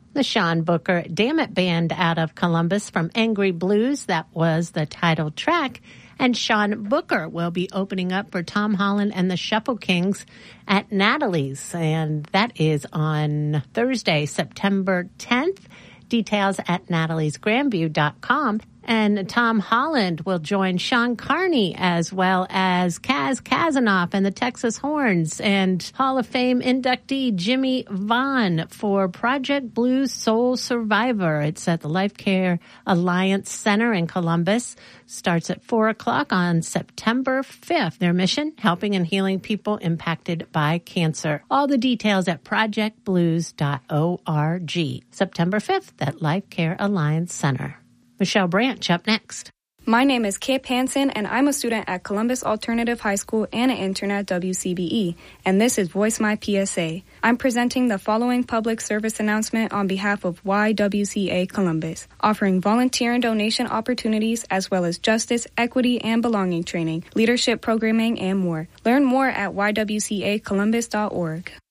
The Sean Booker Damn It Band out of Columbus from Angry Blues. That was the title track. And Sean Booker will be opening up for Tom Holland and the Shuffle Kings at Natalie's. And that is on Thursday, September 10th. Details at nataliesgrandview.com. And Tom Holland will join Sean Carney as well as Kaz Kazanoff and the Texas Horns and Hall of Fame inductee Jimmy Vaughn for Project Blues Soul Survivor. It's at the Life Care Alliance Center in Columbus. Starts at 4 o'clock on September 5th. Their mission, helping and healing people impacted by cancer. All the details at projectblues.org. September 5th at Life Care Alliance Center. Michelle Branch up next. My name is Kip Hansen, and I'm a student at Columbus Alternative High School and an intern at WCBE, and this is Voice My PSA. I'm presenting the following public service announcement on behalf of YWCA Columbus, offering volunteer and donation opportunities as well as justice, equity, and belonging training, leadership programming, and more. Learn more at ywcacolumbus.org.